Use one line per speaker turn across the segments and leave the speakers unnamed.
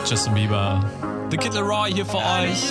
Justin Bieber. The Kid Laroi hier für euch.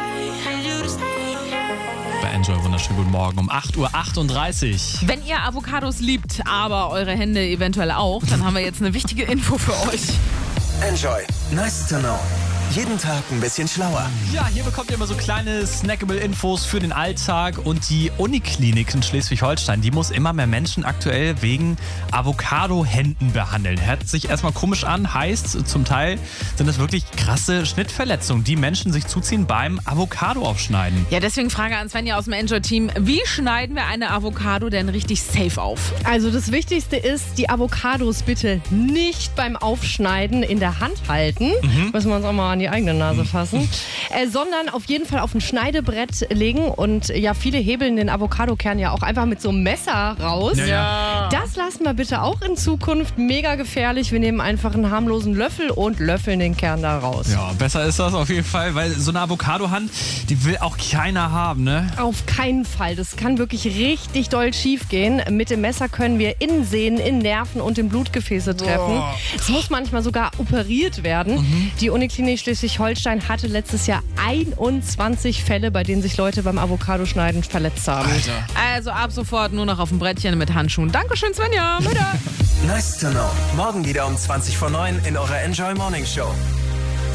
Bei Enjoy, wunderschönen guten Morgen um 8.38 Uhr.
Wenn ihr Avocados liebt, aber eure Hände eventuell auch, dann haben wir jetzt eine wichtige Info für euch.
Enjoy. Nice to know. Jeden Tag ein bisschen schlauer.
Ja, hier bekommt ihr immer so kleine snackable Infos für den Alltag. Und die Uniklinik in Schleswig-Holstein, die muss immer mehr Menschen aktuell wegen Avocado-Händen behandeln. Hört sich erstmal komisch an, heißt zum Teil sind das wirklich krasse Schnittverletzungen, die Menschen sich zuziehen beim Avocado aufschneiden.
Ja, deswegen Frage an Svenja aus dem Enjoy-Team. Wie schneiden wir eine Avocado denn richtig safe auf?
Also das Wichtigste ist, die Avocados bitte nicht beim Aufschneiden in der Hand halten. Müssen wir uns auch mal an die eigene Nase fassen. Sondern auf jeden Fall auf ein Schneidebrett legen. Und ja, viele hebeln den Avocadokern ja auch einfach mit so einem Messer raus.
Ja.
Das lassen wir bitte auch in Zukunft. Mega gefährlich. Wir nehmen einfach einen harmlosen Löffel und löffeln den Kern da raus.
Ja, besser ist das auf jeden Fall, weil so eine Avocadohand, die will auch keiner haben, ne?
Auf keinen Fall. Das kann wirklich richtig doll schief gehen. Mit dem Messer können wir in Sehnen, in Nerven und in Blutgefäße treffen. Es muss manchmal sogar operiert werden. Die Uniklinik Schleswig-Holstein hatte letztes Jahr 21 Fälle, bei denen sich Leute beim Avocadoschneiden verletzt haben.
Alter.
Also ab sofort nur noch auf dem Brettchen mit Handschuhen. Dankeschön, Svenja.
Nice to know. Morgen wieder um 20 vor 9 in eurer Enjoy Morning Show.